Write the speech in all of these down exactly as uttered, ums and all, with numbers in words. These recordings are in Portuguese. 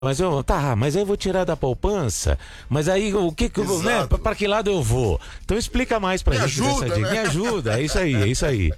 Mas eu, tá, mas aí eu vou tirar da poupança, mas aí o que, que eu vou, né? Para que lado eu vou? Então explica mais pra Me gente ajuda, dessa dica. né? Me ajuda, é isso aí, é isso aí.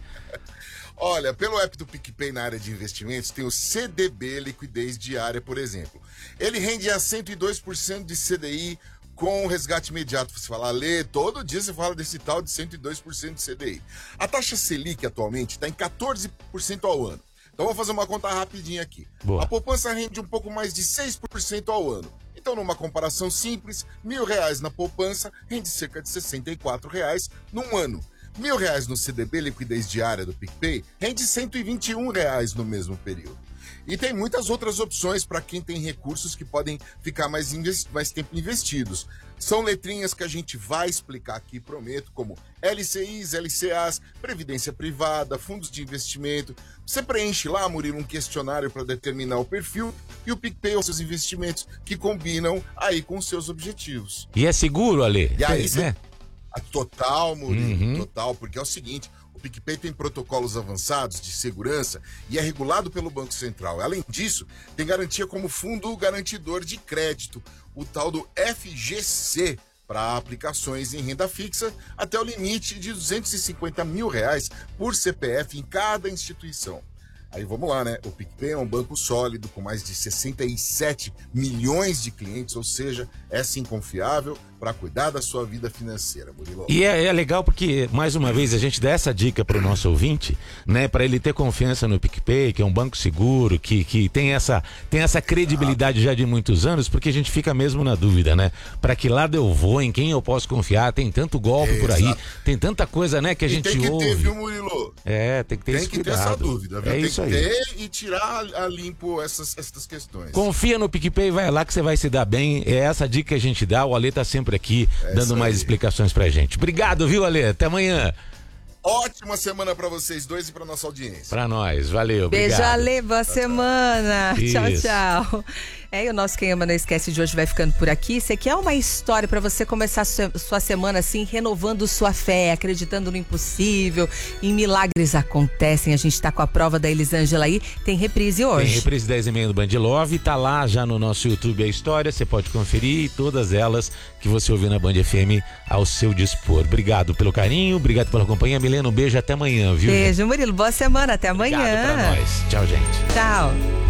Olha, pelo app do PicPay na área de investimentos, tem o C D B, liquidez diária, por exemplo. Ele rende a cento e dois por cento de C D I com resgate imediato. Você fala, Lê, todo dia você fala desse tal de cento e dois por cento de C D I. A taxa Selic atualmente está em quatorze por cento ao ano. Então vou fazer uma conta rapidinha aqui. Boa. A poupança rende um pouco mais de seis por cento ao ano. Então, numa comparação simples, mil reais na poupança rende cerca de sessenta e quatro reais num ano. Mil reais no C D B, liquidez diária do PicPay, rende cento e vinte e um reais no mesmo período. E tem muitas outras opções para quem tem recursos que podem ficar mais, investi- mais tempo investidos. São letrinhas que a gente vai explicar aqui, prometo, como L C Is, L C As, previdência privada, fundos de investimento. Você preenche lá, Murilo, um questionário para determinar o perfil e o PicPay os seus investimentos que combinam aí com os seus objetivos. E é seguro, Ale? E aí, É, você... né? Total, Murilo, Uhum. total, porque é o seguinte, o PicPay tem protocolos avançados de segurança e é regulado pelo Banco Central. Além disso, tem garantia como fundo garantidor de crédito, o tal do F G C, para aplicações em renda fixa até o limite de duzentos e cinquenta mil reais por C P F em cada instituição. Aí vamos lá, né? O PicPay é um banco sólido com mais de sessenta e sete milhões de clientes, ou seja, é sim confiável para cuidar da sua vida financeira, Murilo. E é, é legal porque, mais uma vez, a gente dá essa dica para o nosso ouvinte, né? Para ele ter confiança no PicPay, que é um banco seguro, que, que tem, essa, tem essa credibilidade já de muitos anos, porque a gente fica mesmo na dúvida, né? Para que lado eu vou, em quem eu posso confiar? Tem tanto golpe É, por aí, exato. tem tanta coisa, né, que a E gente tem que ouve. ter, viu, Murilo? É, tem que ter Tem esse que ter cuidado. essa dúvida, viu? É Tem isso que aí. ter e tirar a limpo essas, essas questões. Confia no PicPay, vai lá que você vai se dar bem. É essa dica que a gente dá. O Ale tá sempre aqui É dando isso mais aí. explicações pra gente. Obrigado, viu, Ale? Até amanhã. Ótima semana para vocês dois e para nossa audiência. Pra nós. Valeu, Beijo, obrigado. Ale, boa semana. Tchau, Isso. tchau. É, e o nosso Quem Ama Não Esquece de hoje vai ficando por aqui. Isso aqui é uma história para você começar sua, sua semana assim, renovando sua fé, acreditando no impossível. Em milagres acontecem. A gente tá com a prova da Elisângela aí. Tem reprise hoje. Tem reprise dez e meia do Band Love, tá lá já no nosso YouTube a história, você pode conferir todas elas que você ouviu na Band F M ao seu dispor. Obrigado pelo carinho, obrigado pela companhia. Milena, um beijo, até amanhã, viu? Beijo, Murilo. Boa semana. Até amanhã. Obrigado pra nós. Tchau, gente. Tchau.